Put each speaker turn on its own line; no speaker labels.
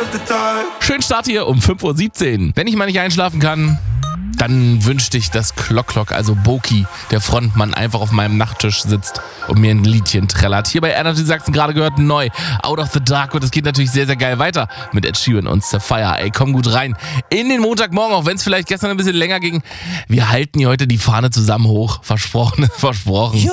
Schön Start hier um 5:17 Uhr. Wenn ich mal nicht einschlafen kann, dann wünschte ich, dass Klock, also Boki, der Frontmann, einfach auf meinem Nachttisch sitzt und mir ein Liedchen trällert. Hier bei Energy Sachsen gerade gehört neu, Out of the Dark, und es geht natürlich sehr, sehr geil weiter mit Ed Sheeran und Sapphire. Ey, komm gut rein in den Montagmorgen, auch wenn es vielleicht gestern ein bisschen länger ging. Wir halten hier heute die Fahne zusammen hoch. Versprochen ist versprochen.